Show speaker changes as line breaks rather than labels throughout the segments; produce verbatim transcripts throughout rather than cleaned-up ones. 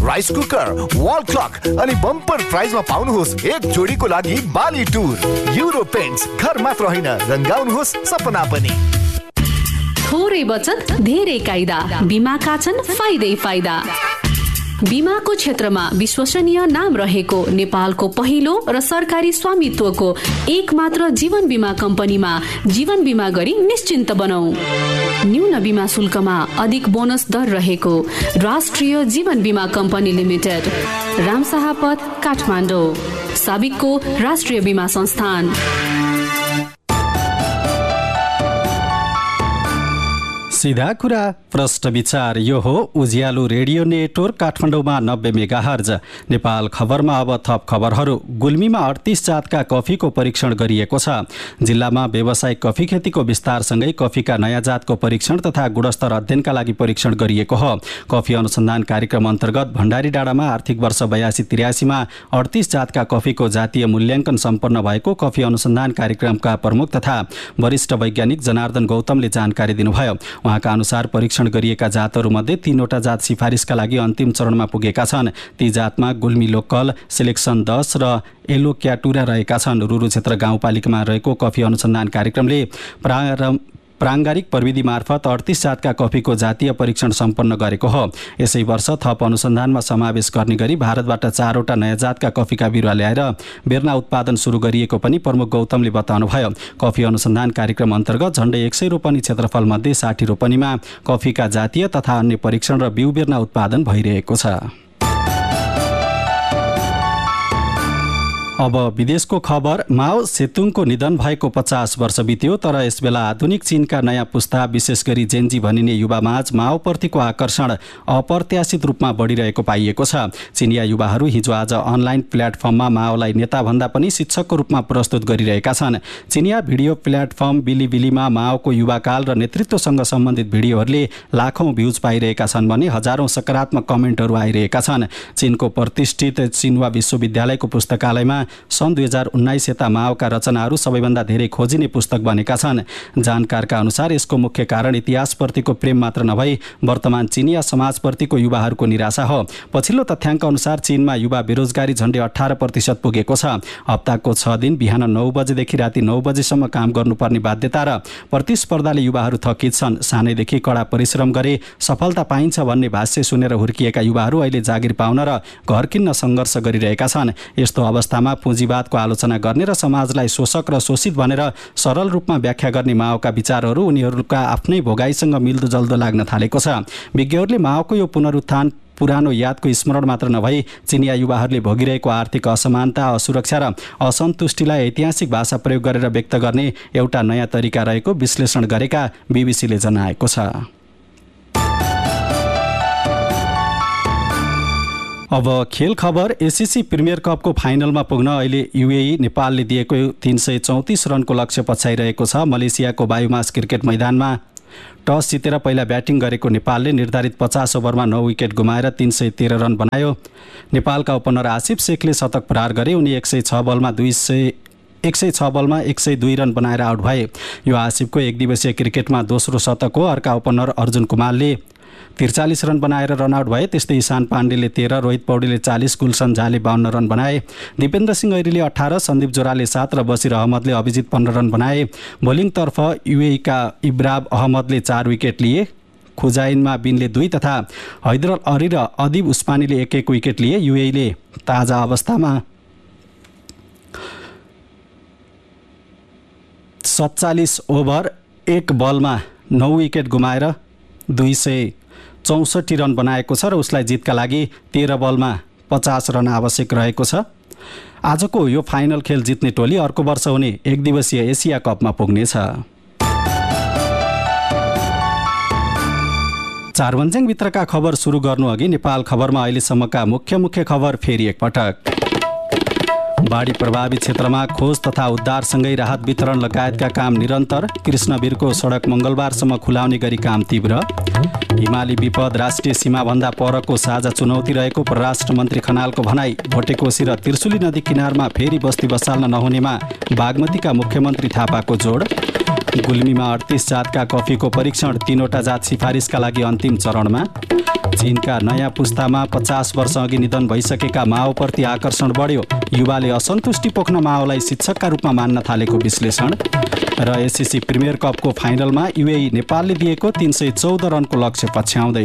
Rice cooker, wall clock अनि bumper प्राइजमा पाउनुहोस् एक जोडीको लागि बाली टुर। युरो पेन्ट्स, घर मात्र होइन रंगाउनुहोस् सपना पनि।
थोरै बचत धेरै कायदा, बीमाका छन् फाइदै फाइदा। बीमाको क्षेत्रमा विश्वसनीय नाम रहेको नेपालको पहिलो र सरकारी स्वामित्वको एक मात्र जीवन बीमा कम्पनीमा जीवन बीमा गरी निश्चिन्त बनौ। न्यून बीमा शुल्कमा अधिक बोनस दर रहेको राष्ट्रिय जीवन बीमा कम्पनी लिमिटेड, रामशाहपथ, काठमाडौँ। साबिकको राष्ट्रिय बीमा संस्थान।
सीधा कुरा प्रश्न विचार, यो हो उज्यालो रेडियो नेटवर्क काठमाडौँमा नब्बे मेगाहर्ज। नेपाल खबरमा अब थप खबरहरू। गुल्मीमा अडतीस जातका कफीको परीक्षण गरिएको छ। जिल्लामा व्यावसायिक कफी खेतीको विस्तारसँगै कफीका नयाँ जातको परीक्षण तथा गुणस्तर अध्ययनका लागि परीक्षण गरिएको हो। कफी अनुसन्धान कार्यक्रम अन्तर्गत भण्डारी डाँडामा आर्थिक वर्ष बयासी त्रियासीमा अडतीस जातका कफीको जातीय मूल्याङ्कन सम्पन्न भएको कफी अनुसन्धान कार्यक्रमका प्रमुख तथा वरिष्ठ वैज्ञानिक जनार्दन गौतमले जानकारी दिनुभयो। उहाँका अनुसार परीक्षण गरिएका जातहरूमध्ये तीनवटा जात सिफारिसका लागि अन्तिम चरणमा पुगेका छन्। ती जातमा गुल्मी लोकल, सिलेक्सन दस र एलो क्याटुरा रहेका छन्। रुरु क्षेत्र गाउँपालिकामा रहेको कफी अनुसन्धान कार्यक्रमले प्रारम्भ प्राङ्गारिक प्रविधि मार्फत अडतीस जातका कफीको जातीय परीक्षण सम्पन्न गरेको हो। यसै वर्ष थप अनुसन्धानमा समावेश गर्ने गरी भारतबाट चारवटा नयाँ जातका कफीका बिरुवा ल्याएर बेर्ना उत्पादन सुरु गरिएको पनि प्रमुख गौतमले बताउनुभयो। कफी अनुसन्धान कार्यक्रम अन्तर्गत झण्डै एक सय रोपनी क्षेत्रफलमध्ये साठी रोपनीमा कफीका जातीय तथा अन्य परीक्षण र बिउ बेर्ना उत्पादन भइरहेको छ। अब विदेशको खबर। माओ सेतुङको निधन भएको पचास वर्ष बित्यो, तर यसबेला आधुनिक चीनका नयाँ पुस्ता विशेष गरी जेन्जी भनिने युवामाझ माओप्रतिको आकर्षण अप्रत्याशित रूपमा बढिरहेको पाइएको छ। चिनिया युवाहरू हिजो आज अनलाइन प्लेटफर्ममा माओलाई नेताभन्दा पनि शिक्षकको रूपमा प्रस्तुत गरिरहेका छन्। चिनिया भिडियो प्लेटफर्म बिलिबिलीमा माओको युवाकाल र नेतृत्वसँग सम्बन्धित भिडियोहरूले लाखौँ भ्युज पाइरहेका छन् भने हजारौँ सकारात्मक कमेन्टहरू आइरहेका छन्। चीनको प्रतिष्ठित चिन्वा विश्वविद्यालयको पुस्तकालयमा सन् दुई हजार उन्नाइस यता माओका रचनाहरू सबैभन्दा धेरै खोजिने पुस्तक बनेका छन्। जानकारका अनुसार यसको मुख्य कारण इतिहासप्रतिको प्रेम मात्र नभई वर्तमान चिनिया समाजप्रतिको युवाहरूको निराशा हो। पछिल्लो तथ्याङ्क अनुसार चीनमा युवा बेरोजगारी झण्डै अठार प्रतिशत पुगेको छ। हप्ताको छ दिन बिहान नौ बजेदेखि राति नौ बजेसम्म काम गर्नुपर्ने बाध्यता र प्रतिस्पर्धाले युवाहरू थकित छन्। सानैदेखि कडा परिश्रम गरे सफलता पाइन्छ भन्ने भाष्य सुनेर हुर्किएका युवाहरू अहिले जागिर पाउन र घर किन्न सङ्घर्ष गरिरहेका छन्। यस्तो अवस्थामा पुँजीवादको आलोचना गर्ने र समाजलाई शोषक र शोषित भनेर सरल रूपमा व्याख्या गर्ने माओका विचारहरू उनीहरूका आफ्नै भोगाइसँग मिल्दोजल्दो लाग्न थालेको छ। विज्ञहरूले माओको यो पुनरुत्थान पुरानो यादको स्मरण मात्र नभई चिनिया युवाहरूले भोगिरहेको आर्थिक असमानता, असुरक्षा र असन्तुष्टिलाई ऐतिहासिक भाषा प्रयोग गरेर व्यक्त गर्ने एउटा नयाँ तरिका रहेको विश्लेषण गरेका बीबीसीले जनाएको छ। अब खेल खबर। एसिसी प्रिमियर कपको फाइनलमा पुग्न अहिले युएई नेपालले दिएको तीन सय चौतिस रनको लक्ष्य पछ्याइरहेको छ। मलेसियाको बायुमास क्रिकेट मैदानमा टस जितेर पहिला ब्याटिङ गरेको नेपालले निर्धारित पचास ओभरमा नौ विकेट गुमाएर तीन सय तेह्र रन बनायो। नेपालका ओपनर आसिफ शेखले शतक प्रहार गरे। उनी एक सय छ बलमा दुई सय एक सय छ बलमा एक सय दुई रन बनाएर आउट भए। यो आसिफको एक दिवसीय क्रिकेटमा दोस्रो शतक हो। अर्का ओपनर अर्जुन कुमारले त्रिचालिस रन बनाएर रनआउट भए। त्यस्तै ईशान पाण्डेले तेह्र, रोहित पौडेलले चालिस, गुलसन झाले बाहन्न रन बनाए। दिपेन्द्र सिंह ऐरीले अठार, सन्दीप जोराले सात र बसिर अहमदले अभिजित पन्ध्र रन बनाए। बोलिङतर्फ युएईका इब्राब अहमदले चार विकेट लिए। खुजाइनमा बिनले दुई तथा हैदर अली र अदिब उस्मानीले एक एक विकेट लिए। युएईले ताजा अवस्थामा सत्तालिस ओभर एक बलमा नौ विकेट गुमाएर दुई सय चौसठी रन बनाएको छ र उसलाई जितका लागि तेह्र बलमा पचास रन आवश्यक रहेको छ। आजको यो फाइनल खेल जित्ने टोली अर्को वर्ष हुने एक दिवसीय एसिया कपमा पुग्नेछ। चारवन्ज्याङभित्रका खबर सुरु गर्नु अघि नेपाल खबरमा अहिलेसम्मका मुख्य मुख्य खबर फेरि एकपटक। बाढी प्रभावित क्षेत्रमा खोज तथा उद्धारसँगै राहत वितरण लगायतका काम निरन्तर। कृष्णवीरको सडक मङ्गलबारसम्म खुलाउने गरी काम तीव्र। हिमाली विपद राष्ट्रिय सीमाभन्दा परको साझा चुनौती रहेको परराष्ट्र मन्त्री खनालको भनाई। भोटेकोशी र त्रिशुली नदी किनारमा फेरि बस्ती बसाल्न नहुनेमा बागमतीका मुख्यमन्त्री थापाको जोड। गुल्मीमा अडतिस जातका कफीको परीक्षण, तीनवटा जात सिफारिसका लागि अन्तिम चरणमा। चीनका नयाँ पुस्तामा पचास वर्ष अघि निधन भइसकेका माओप्रति आकर्षण बढ्यो, युवाले असन्तुष्टि पोख्न माओलाई शिक्षकका रूपमा मान्न थालेको विश्लेषण। र एससीसी प्रिमियर कपको फाइनलमा युएई नेपालले दिएको तीन सय चौध रनको लक्ष्य पछ्याउँदै।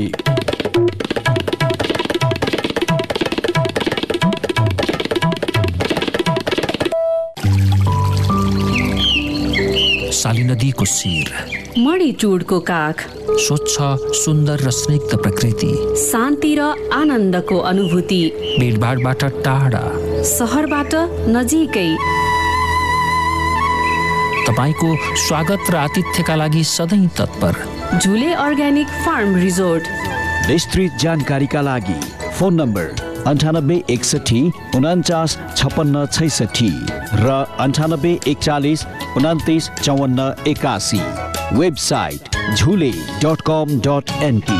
साली नदीको शिर,
मणिचुडको काख,
स्वच्छ सुन्दर र स्निग्ध प्रकृति,
शान्ति र आनन्दको अनुभूति,
भिडभाडबाट टाढा,
सहरबाट नजिकै।
तपाईको स्वागत र आतिथ्यका लागि सधैँ तत्पर।
झुले अर्ग्यानिक फार्म रिजोर्ट।
विस्तृत जानकारीका लागि फोन नम्बर अन्ठानब्बे एकसठी उनान्चास छप्पन्न छैसठी र अन्ठानब्बे एकचालिस उनातिस चौवन्न एकासी। वेबसाइट झुले डट कम डट एनपी।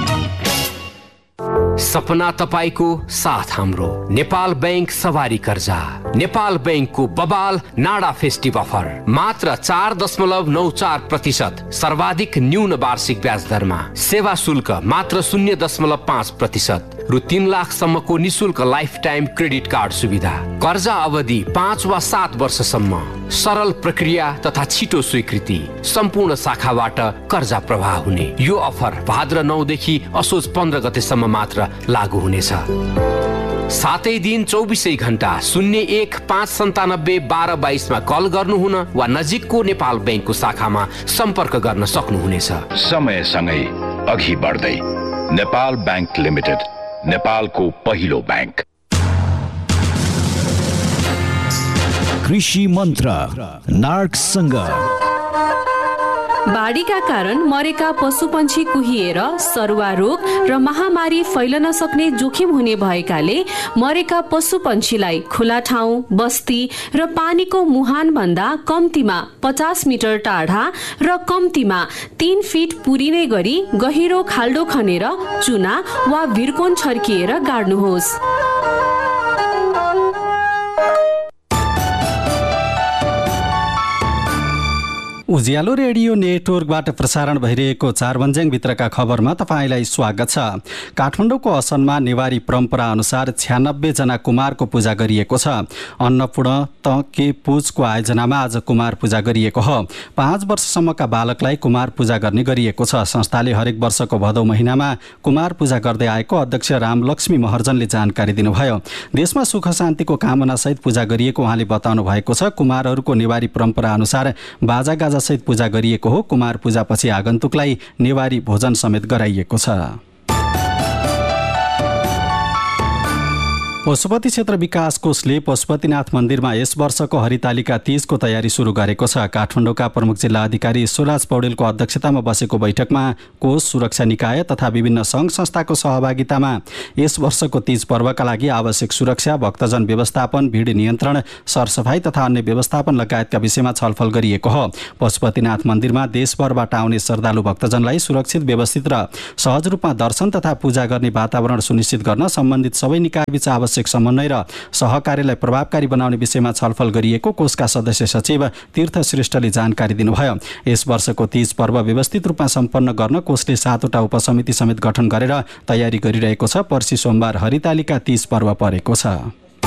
सपना तपाईको साथ हाम्रो। नेपाल बैंक सवारी कर्जा, नेपाल बैंकको बबाल नाडा फेस्टिभ अफर, मात्र चार दशमलव नौ चार प्रतिशत सर्वाधिक न्यून वार्षिक ब्याज दरमा, सेवा शुल्क मात्र शून्य दशमलव पाँच प्रतिशत, रु तीन लाखसम्मको निशुल्क लाइफ टाइम क्रेडिट कार्ड सुविधा, कर्जा अवधि पाँच वा सात वर्षसम्म, सरल प्रक्रिया तथा छिटो स्वीकृति, सम्पूर्ण शाखाबाट कर्जा प्रवाह हुने। यो अफर भाद्र नौदेखि असोज पन्ध्र गतेसम्म मात्र लागू हुनेछ। सातै दिन चौबिसै घण्टा शून्य एक पाँच सन्तानब्बे बाह्र बाइसमा कल गर्नुहुन वा नजिकको नेपाल बैंकको शाखामा सम्पर्क गर्न सक्नुहुनेछ।
समयसँगै अघि बढ्दै नेपाल बैंक लिमिटेड, नेपालको पहिलो बैंक।
कृषि मन्त्र नार्कसँग।
बाढीका कारण मरेका पशुपन्छी कुहिएर सरुवा रोग र महामारी फैलन सक्ने जोखिम हुने भएकाले मरेका पशुपन्छीलाई खुला ठाउँ, बस्ती र पानीको मुहान भन्दा कम्तीमा पचास मिटर टाढा र कम्तीमा तीन फिट पुरिने गरी गहिरो खाल्डो खनेर चुना वा भिरकोन छर्किएर गाड्नुहोस्।
उज्यालो रेडियो नेटवर्कबाट प्रसारण भइरहेको चारबन्ज्याङ भित्रका खबरमा तपाईँलाई स्वागत छ। काठमाडौँको असनमा नेवारी परम्परा अनुसार छ्यानब्बे जना कुमारको पूजा गरिएको छ। अन्नपूर्ण त के पूजको आयोजनामा आज कुमार पूजा गरिएको हो। पाँच वर्षसम्मका बालकलाई कुमार पूजा गर्ने गरिएको छ। संस्थाले हरेक वर्षको भदौ महिनामा कुमार पूजा गर्दै आएको अध्यक्ष रामलक्ष्मी महर्जनले जानकारी दिनुभयो। देशमा सुख शान्तिको कामनासहित पूजा गरिएको उहाँले बताउनु भएको छ। कुमारहरूको नेवारी परम्परा अनुसार बाजागाजा सहित पूजा गरिएको हो। कुमार पूजापछि आगन्तुकलाई नेवारी भोजन समेत गराइएको छ। पशुपति क्षेत्र विकास कोषले पशुपतिनाथ मन्दिरमा यस वर्षको हरितालिका तीजको तयारी सुरु गरेको छ। काठमाडौँका प्रमुख जिल्ला अधिकारी ईश्वरराज पौडेलको अध्यक्षतामा बसेको बैठकमा कोष, सुरक्षा निकाय तथा विभिन्न सङ्घ संस्थाको सहभागितामा यस वर्षको तीज पर्वका लागि आवश्यक सुरक्षा, भक्तजन व्यवस्थापन, भिड नियन्त्रण, सरसफाई तथा अन्य व्यवस्थापन लगायतका विषयमा छलफल गरिएको हो। पशुपतिनाथ मन्दिरमा देशभरबाट आउने श्रद्धालु भक्तजनलाई सुरक्षित, व्यवस्थित र सहज रूपमा दर्शन तथा पूजा गर्ने वातावरण सुनिश्चित गर्न सम्बन्धित सबै निकायबीच आवश्यक समन्वय र सहकार्यलाई प्रभावकारी बनाउने विषयमा छलफल गरिएको कोषका सदस्य सचिव तीर्थ श्रेष्ठले जानकारी दिनुभयो। यस वर्षको तीज पर्व व्यवस्थित रूपमा सम्पन्न गर्न कोषले सातवटा उपसमिति समेत गठन गरेर तयारी गरिरहेको छ। पर्सि सोमबार हरितालिका तीज पर्व परेको छ।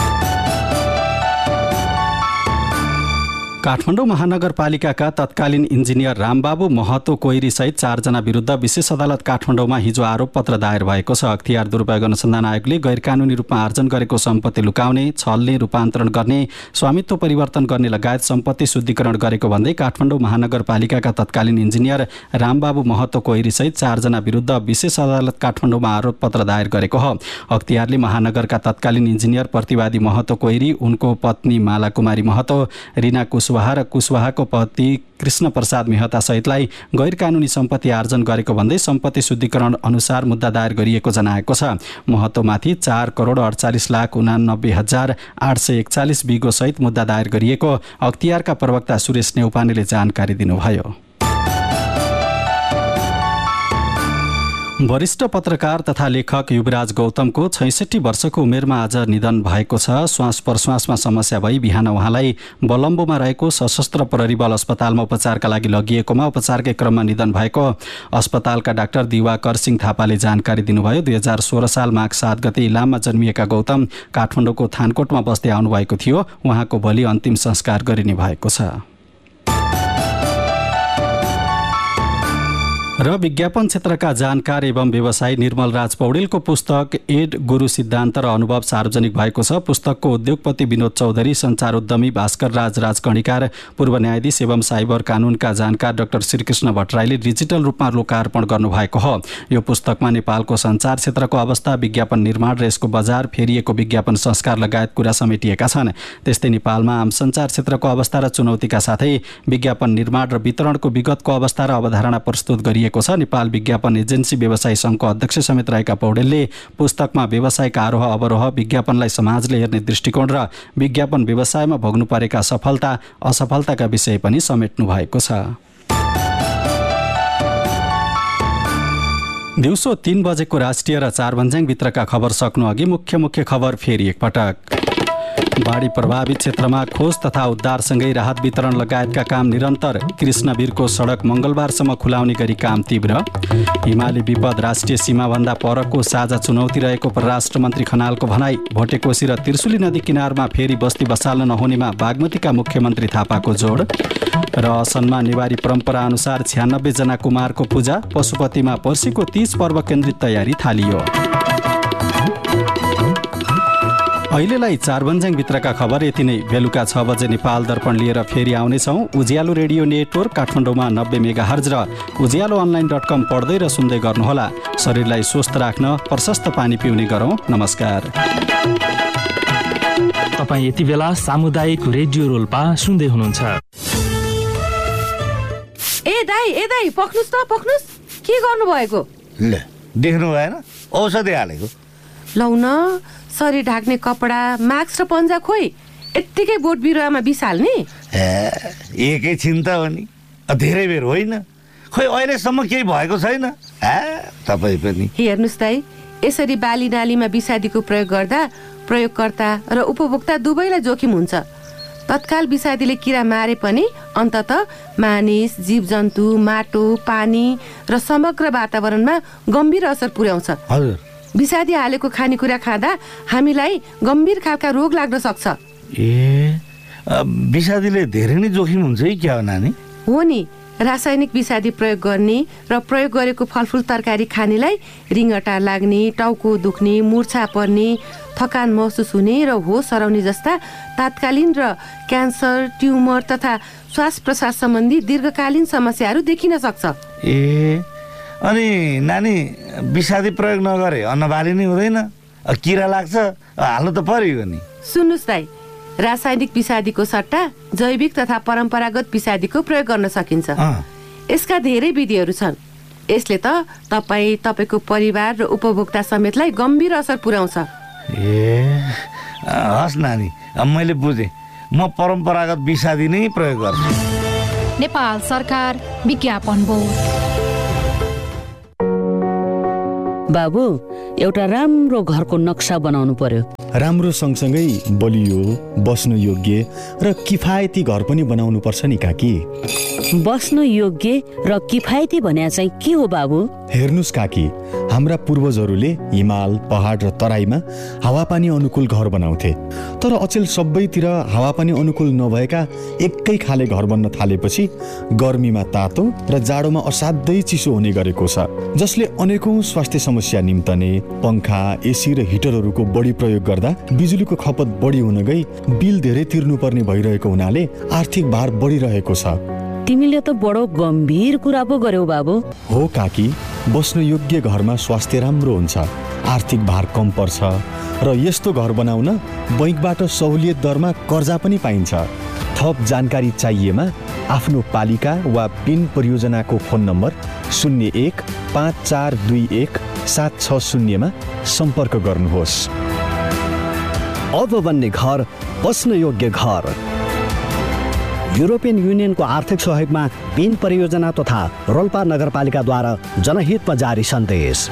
काठमाडौँ महानगरपालिकाका तत्कालीन इन्जिनियर रामबाबु महतो कोइरी सहित चारजना विरुद्ध विशेष अदालत काठमाडौँमा हिजो आरोप पत्र दायर भएको छ। अख्तियार दुरुपयोग अनुसन्धान आयोगले गैरकानुनी रूपमा आर्जन गरेको सम्पत्ति लुकाउने, छल्ने, रूपान्तरण गर्ने, स्वामित्व परिवर्तन गर्ने लगायत सम्पत्ति शुद्धिकरण गरेको भन्दै काठमाडौँ महानगरपालिकाका तत्कालीन इन्जिनियर रामबाबु महतो कोइरी सहित चारजना विरुद्ध विशेष अदालत काठमाडौँमा आरोप पत्र दायर गरेको हो। अख्तियारले महानगरका तत्कालीन इन्जिनियर प्रतिवादी महतो कोइरी, उनको पत्नी माला कुमारी महतो, रिना कुशवाहा र कुशवाहाको पति कृष्ण प्रसाद मेहता सहितलाई गैरकानुनी सम्पत्ति आर्जन गरेको भन्दै सम्पत्ति शुद्धिकरण अनुसार मुद्दा दायर गरिएको जनाएको छ। महतोमाथि चार करोड अडचालिस लाख उनानब्बे हजार आठ सय एकचालिस बिगो सहित मुद्दा दायर गरिएको अख्तियारका प्रवक्ता सुरेश नेउपानेले जानकारी दिनुभयो। वरिष्ठ पत्रकार तथा लेखक युवराज गौतमको छैसठी वर्षको उमेरमा आज निधन भएको छ। श्वास प्रश्वासमा समस्या भई बिहान उहाँलाई बलम्बोमा रहेको सशस्त्र प्रहरी बल अस्पतालमा उपचारका लागि लगिएकोमा उपचारकै क्रममा निधन भएको अस्पतालका डाक्टर दिवाकर सिंह थापाले जानकारी दिनुभयो। दुई हजार सोह्र साल माघ सात गते इलाममा जन्मिएका गौतम काठमाडौँको थानकोटमा बस्दै आउनुभएको थियो। उहाँको भोलि अन्तिम संस्कार गरिने भएको छ। र विज्ञापन क्षेत्रका जानकार एवं व्यवसायी निर्मल राज पौडेलको पुस्तक एड गुरु सिद्धान्त र अनुभव सार्वजनिक भएको छ। पुस्तकको उद्योगपति विनोद चौधरी, सञ्चार उद्यमी भास्कर राज राजकर्णिकार, पूर्व न्यायाधीश एवं साइबर कानुनका जानकार डाक्टर श्रीकृष्ण भट्टराईले डिजिटल रूपमा लोकार्पण गर्नुभएको हो। यो पुस्तकमा नेपालको सञ्चार क्षेत्रको अवस्था, विज्ञापन निर्माण र यसको बजार, फेरिएको विज्ञापन संस्कार लगायत कुरा समेटिएका छन्। त्यस्तै नेपालमा आम सञ्चार क्षेत्रको अवस्था र चुनौतीका साथै विज्ञापन निर्माण र वितरणको विगतको अवस्था र अवधारणा प्रस्तुत गरिएको छ। नेपाल विज्ञापन एजेन्सी व्यवसायी सङ्घको अध्यक्ष समेत रहेका पौडेलले पुस्तकमा व्यवसायका आरोह अवरोह, विज्ञापनलाई समाजले हेर्ने दृष्टिकोण र विज्ञापन व्यवसायमा भोग्नु परेका सफलता असफलताका विषय पनि समेट्नु भएको छ। दिउँसो तीन बजेको राष्ट्रिय र चार भन्ज्याङभित्रका खबर सक्नु अघि मुख्य मुख्य खबर फेरि एकपटक। बाढी प्रभावित क्षेत्रमा खोज तथा उद्धारसँगै राहत वितरण लगायतका काम निरन्तर। कृष्णवीरको सडक मङ्गलबारसम्म खुलाउने गरी काम तीव्र। हिमाली विपद राष्ट्रिय सीमाभन्दा परको साझा चुनौती रहेको परराष्ट्र मन्त्री खनालको भनाई। भोटेकोशी र त्रिशुली नदी किनारमा फेरि बस्ती बसाल्न नहुनेमा बागमतीका मुख्यमन्त्री थापाको जोड। र असनमा नेवारी परम्परा अनुसार छ्यानब्बे जना कुमारको पूजा। पशुपतिमा पर्सीको तीज पर्व केन्द्रित तयारी थालियो। अहिलेलाई चार भन्ज्याङभित्रका खबर यति नै। बेलुका छ बजे नेपाल दर्पण लिएर फेरि आउनेछौँ। उज्यालो रेडियो नेटवर्क काठमाडौँमा नब्बे मेगा हर्ज र उज्यालो अनलाइन डट कम पढ्दै र सुन्दै गर्नुहोला। शरीरलाई स्वस्थ राख्न प्रशस्त पानी पिउने गरौँ। नमस्कार।
तपाईँ यति बेला सामुदायिक रेडियो रोल्पा सुन्दै हुनुहुन्छ।
ए दाई ए दाई पक्नुस् त पक्नुस्। के गर्नुभएको?
ल देख्नु भएन, औषधि हालेको।
लौ न, शरीर ढाक्ने कपडा, मास्क र पन्जा खोइ यत्तिकै बोट बिरुवामा बिसाल्ने?
ए एकैछिन त हो नि, धेरै बेर होइन। खोइ अहिलेसम्म केही भएको छैन। तपाईँ पनि
हेर्नुहोस् दाइ, यसरी बाली नालीमा विषादीको प्रयोग गर्दा प्रयोगकर्ता र उपभोक्ता दुवैलाई जोखिम हुन्छ। तत्काल विषादीले किरा मारे पनि अन्ततः मानिस, जीवजन्तु, माटो, पानी र समग्र वातावरणमा गम्भीर असर पुर्याउँछ।
हजुर,
विषादी हालेको खानेकुरा खाँदा हामीलाई गम्भीर खालका रोग लाग्न सक्छ।
ए विषादीले धेरै नै जोखिम हुन्छ है क्या हो नानी?
हो नि, रासायनिक विषादी प्रयोग गर्ने र प्रयोग गरेको फलफुल तरकारी खानेलाई रिङ्गटा लाग्ने, टाउको दुख्ने, मूर्छा पर्ने, थकान महसुस हुने र होस हराउने जस्ता तात्कालीन र क्यान्सर, ट्युमर तथा श्वास प्रश्वास सम्बन्धी दीर्घकालीन समस्याहरू देखिन सक्छ।
ए अनि नानी, विषादी प्रयोग नगरे अन्नबाली नै हुँदैन, किरा लाग्छ, हाल्नु त पर्यो नि।
सुन्नुहोस् दाइ, रासायनिक विषादीको सट्टा जैविक तथा परम्परागत विषादीको प्रयोग गर्न सकिन्छ। यसका धेरै विधिहरू छन्। यसले त तपाईँ, तपाईँको परिवार र उपभोक्ता समेतलाई गम्भीर असर पुर्याउँछ।
ए हस् नानी, मैले बुझेँ। म परम्परागत विषादी नै प्रयोग गर्छु।
नेपाल सरकार विज्ञापन बोर्ड।
बाबु, एउटा राम्रो घरको नक्सा बनाउनु पर्यो।
राम्रो सँगसँगै बलियो, बस्न योग्य र किफायती घर पनि बनाउनु पर्छ नि काकी।
बस्न योग्य र किफायती भन्या चाहिँ के हो बाबु?
हेर्नुस् काकी, हाम्रा पूर्वजहरूले हिमाल, पहाड र तराईमा हावापानी अनुकूल घर बनाउँथे। तर अचेल सबैतिर हावापानी अनुकूल नभएका एकै खाले घर बन्न थालेपछि गर्मीमा तातो र जाडोमा असाध्यै चिसो हुने गरेको छ, जसले अनेकौं स्वास्थ्य समस्या निम्तने। पंखा, एसी र हिटरहरूको बढी प्रयोग गर्दा बिजुलीको खपत बढी हुन गई बिल धेरै तिर्नुपर्ने भइरहेको हुनाले आर्थिक भार बढिरहेको छ।
तिमीले त बडो गम्भीर कुरा पो गर्यौ बाबु।
हो काकी, बस्न योग्य घरमा स्वास्थ्य राम्रो हुन्छ, आर्थिक भार कम पर्छ र यस्तो घर बनाउन बैंकबाट सहुलियत दरमा कर्जा पनि पाइन्छ। थप जानकारी चाहिएमा आफ्नो पालिका वा पिन परियोजनाको फोन नम्बर शून्य एक पाँच चार दुई एक सात छ शून्यमा सम्पर्क गर्नुहोस्।
अब बन्ने घर बस्न योग्य घर। युरोपियन युनियनको आर्थिक सहयोगमा पिन परियोजना तथा रोल्पा नगरपालिकाद्वारा जनहितमा जारी सन्देश।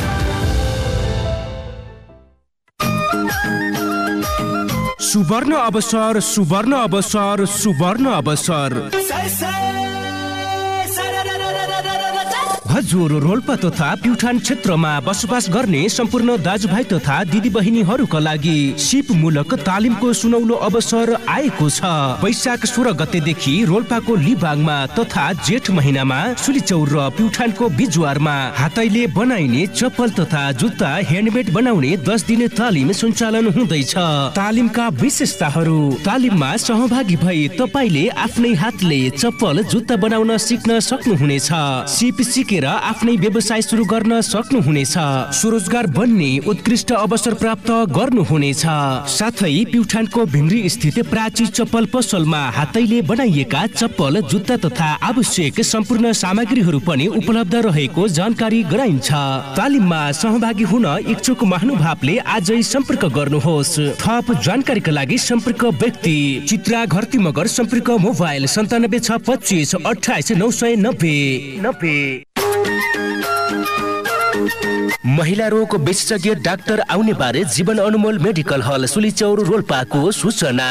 सुवर्ण अवसर सुवर्ण अवसर सुवर्ण अवसर हजुर रोल्पा तथा प्युठान क्षेत्रमा बसोबास गर्ने सम्पूर्ण दाजुभाइ तथा दिदीबहिनीहरूका लागि सिप मूलक तालिमको सुनौलो अवसर आएको छ। वैशाख सोह्र गतेदेखि रोल्पाको लिबाङमा तथा जेठ महिनामा सुलिचौर र प्युठानको बिजुवारमा हातैले बनाइने चप्पल तथा जुत्ता ह्यान्डमेड बनाउने दस दिने तालिम सञ्चालन हुँदैछ। तालिमका विशेषताहरू: तालिममा सहभागी भई तपाईँले आफ्नै हातले चप्पल जुत्ता बनाउन सिक्न सक्नुहुनेछ। सिप सिकेर आफ्नै व्यवसाय सुरु गर्न सक्नुहुनेछ। स्वरोजगार बन्ने उत्कृष्ट अवसर प्राप्त गर्नुहुनेछ। साथै प्युठानको भिन्द्री स्थित प्राची चप्पल पसलमा हातैले बनाइएका चप्पल जुत्ता तथा आवश्यक सम्पूर्ण सामग्रीहरू पनि उपलब्ध रहेको जानकारी गराइन्छ। तालिममा सहभागी हुन इच्छुक महानुभावले आजै सम्पर्क गर्नुहोस्। थप जानकारीका लागि सम्पर्क व्यक्ति चित्रा घरती मगर, सम्पर्क मोबाइल सन्तानब्बे छ पच्चिस अठाइस नौ सय नब्बे नब्बे। महिला रोग विशेषज्ञ डाक्टर आउने बारे जीवन अनमोल मेडिकल हल सुलिचौर रोल्पाको सूचना।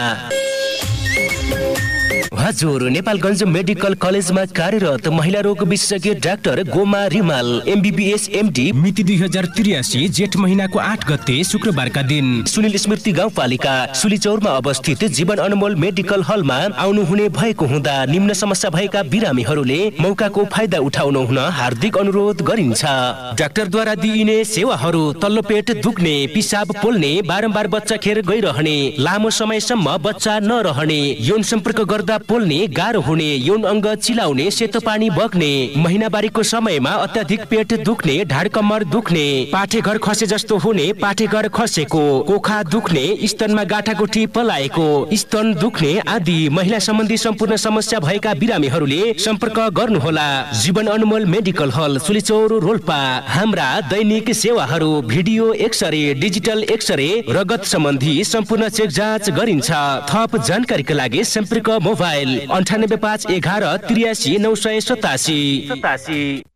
हजुर नेपालगञ्ज मेडिकल कलेजमा कार्यरत महिला रोग विशेषज्ञ doctor Goma Rimal MBBS MD मिति दुई हजार त्रियासी जेठ महिनाको आठ गते शुक्रबारका दिन सुनिल स्मृति गाउँपालिका सुलिचौरमा अवस्थित जीवन अनमोल मेडिकल हलमा आउनुहुने भएको हुँदा निम्न समस्या भएका बिरामीहरूले मौकाको फाइदा उठाउनु हुन हार्दिक अनुरोध गरिन्छ। डाक्टरद्वारा दिइने सेवाहरू: तल्लो पेट दुख्ने, पिसाब पोल्ने, बारम्बार बच्चा खेर गइरहने, लामो समयसम्म बच्चा नरहने, यौन सम्पर्क गर्दा पोल्ने गाह्रो हुने, यौन अङ्ग चिलाउने, सेतो पानी बग्ने, महिनावारीको समयमा अत्याधिक पेट दुख्ने, ढाड कम्मर दुख्ने, पाठेघर खसे जस्तो हुने, पाठेघर खसेको, कोखा दुख्ने, स्तनमा गाँठागुठी पलाएको, स्तन दुख्ने आदि महिला सम्बन्धी सम्पूर्ण समस्या भएका बिरामीहरूले सम्पर्क गर्नुहोला। जीवन अनमोल मेडिकल हल सुलिचौर रोल्पा। हाम्रा दैनिक सेवाहरू: भिडियो एक्सरे, डिजिटल एक्सरे, रगत सम्बन्धी सम्पूर्ण चेक जाँच गरिन्छ। थप जानकारीका लागि सम्पर्क मोबाइल अन्ठानब्बे पाँच एघार त्रियासी नौ सय सतासी सतासी।